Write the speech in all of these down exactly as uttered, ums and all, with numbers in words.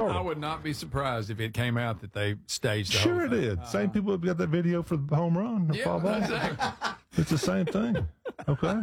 sort of. I would not be surprised if it came out that they staged the Sure whole it thing. did. Uh, same people have got that video for the home run. The Yeah, foul ball. exactly. It's the same thing. Okay.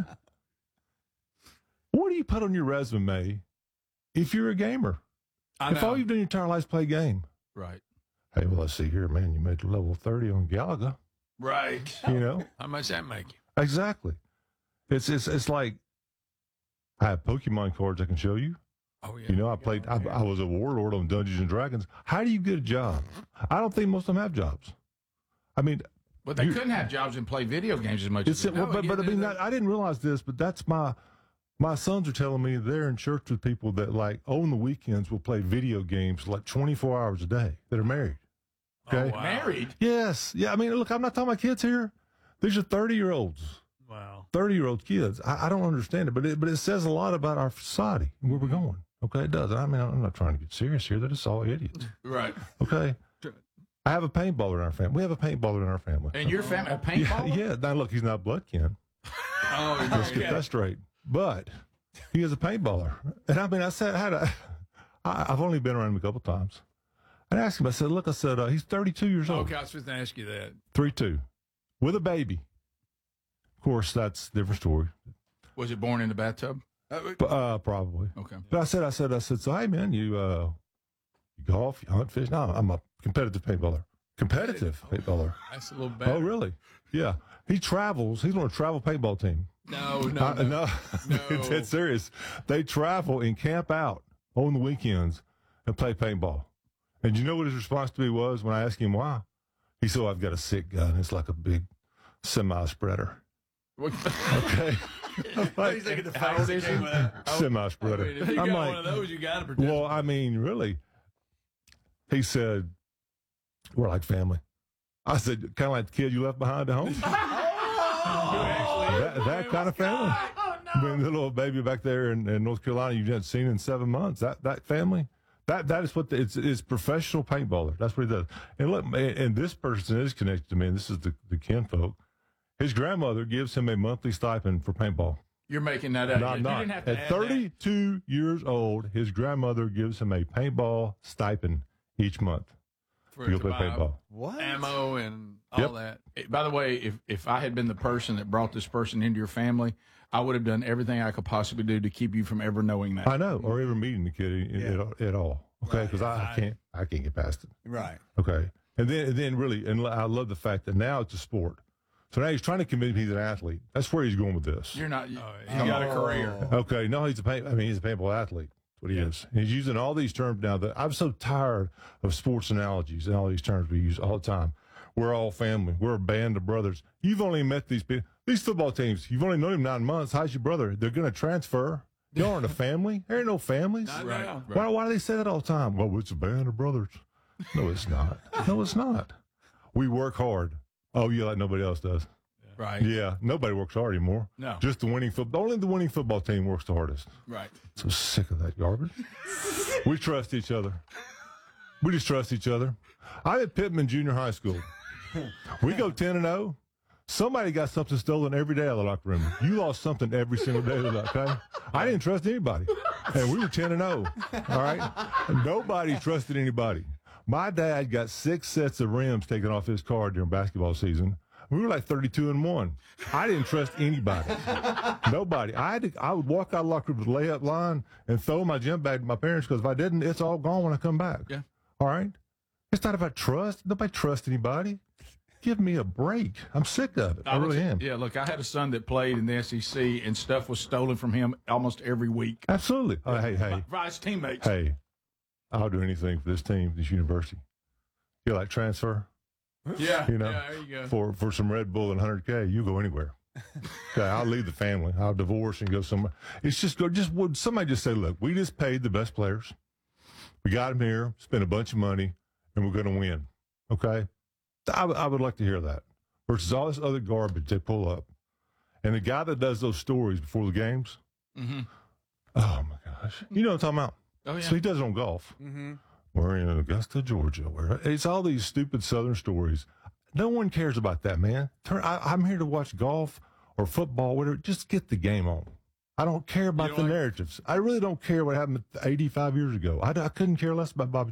What do you put on your resume if you're a gamer? I if know. all you've done your entire life is play a game. Right. Hey, well, let's see here, man. You made level thirty on Galaga. Right. You know? How much that make you? Exactly. It's it's it's like I have Pokemon cards I can show you. Oh, yeah. You know, I played, I, I was a warlord on Dungeons and Dragons. How do you get a job? I don't think most of them have jobs. I mean, But they you- couldn't have jobs and play video games as much as it's, they well, do. but, but I yeah, mean, they're- I, I didn't realize this, but that's my, my sons are telling me they're in church with people that like on the weekends will play video games like twenty-four hours a day that are married. Okay. Oh, wow. Married? Yes. Yeah. I mean, look, I'm not talking about kids here. These are thirty year olds. Wow. thirty year old kids. I, I don't understand it, but it, but it says a lot about our society and where we're going. Okay, it does. I mean, I'm not trying to get serious here. They're just all idiots. Right. Okay. I have a paintballer in our family. We have a paintballer in our family. And your family, a Yeah, paintball? yeah. Now, look, he's not blood kin. Oh, Let's get that straight. But he is a paintballer. And I mean, I said, I had a, I, I've only been around him a couple times. I asked him, I said, look, I said, uh, he's thirty-two years old. Okay, I was supposed to ask you that. three two, with a baby. Of course, that's a different story. Was it born in the bathtub? Uh, probably. Okay. But I said, I said, I said, so hey man, you uh, you golf, you hunt, fish. No, I'm a competitive paintballer. Competitive paintballer. That's a little better. Oh, really? Yeah. He travels. He's on a travel paintball team. No, no, Uh, no. no, No. it's dead serious. They travel and camp out on the weekends and play paintball. And you know what his response to me was when I asked him why? He said, oh, I've got a sick gun. It's like a big semi spreader. Okay. Like, He's thinking the face that came with that. semi spreader. I mean, if you I'm got like, one of those, you got to protect. well, I mean, really? He said, we're like family. I said, kind of like the kid you left behind at home? that that kind of family. I mean, the little baby back there in, in North Carolina you hadn't seen in seven months. That that family, that that is what the, it's it's professional paintballer. That's what he does. And look, and, and this person is connected to me. And this is the the kinfolk. His grandmother gives him a monthly stipend for paintball. You're making that up. No, You I'm not. didn't have to At add thirty-two years old, his grandmother gives him a paintball stipend each month For to go to play buy paintball. What? ammo and all Yep. that. that. By the way, if, if I had been the person that brought this person into your family, I would have done everything I could possibly do to keep you from ever knowing that. I know, or ever meeting the kid at, at, at all. Okay, because I, I can't, I can't get past it. Right. Okay, and then, and then really, and I love the fact that now it's a sport. So now he's trying to convince me he's an athlete. That's where he's going with this. You're not. You, Oh, you got a Oh. career. Okay, no, he's a paint. I mean, he's a paintball athlete. That's what he is. And he's using all these terms now. That I'm so tired of sports analogies and all these terms we use all the time. We're all family. We're a band of brothers. You've only met these people, these football teams. You've only known them nine months. How's your brother? They're going to transfer. You aren't a family. There ain't no families. Not Right. now. Why, why do they say that all the time? Well, it's a band of brothers. No, it's not. No, it's not. We work hard. Oh, yeah, like nobody else does. Right. Yeah, nobody works hard anymore. No. Just the winning football. Only the winning football team works the hardest. Right. So sick of that garbage. We trust each other. We just trust each other. I'm at Pittman Junior High School. We go ten and oh. Somebody got something stolen every day out of the locker room. You lost something every single day. Okay? I didn't trust anybody. And we were ten and oh. All right? Nobody trusted anybody. My dad got six sets of rims taken off his car during basketball season. We were like thirty-two and one. I didn't trust anybody. Nobody. I had to, I would walk out of the locker room with a layup line and throw my gym bag to my parents because if I didn't, it's all gone when I come back. Yeah. All right? It's not about trust. Nobody trusts anybody. Give me a break. I'm sick of it. I, was- really am. Yeah, look, I had a son that played in the S E C, and stuff was stolen from him almost every week. Absolutely. Oh, hey, hey, By his teammates. hey. I'll do anything for this team, this university. You like transfer? Yeah. You know, Yeah, there you go. for, for some Red Bull and one hundred K, you go anywhere. Okay, I'll leave the family. I'll divorce and go somewhere. It's just, just would somebody just say, look, we just paid the best players. We got them here, spent a bunch of money, and we're going to win. Okay? I, w- I would like to hear that versus all this other garbage they pull up. And the guy that does those stories before the games, Mm-hmm. oh my gosh. You know what I'm talking about? Oh, yeah. So he does it on golf. Mm-hmm. We're in Augusta, Georgia. Where it's all these stupid Southern stories. No one cares about that, man. Turn, I, I'm here to watch golf or football, whatever. Just get the game on. I don't care about don't the like- narratives. I really don't care what happened eighty-five years ago. I, I couldn't care less about Bobby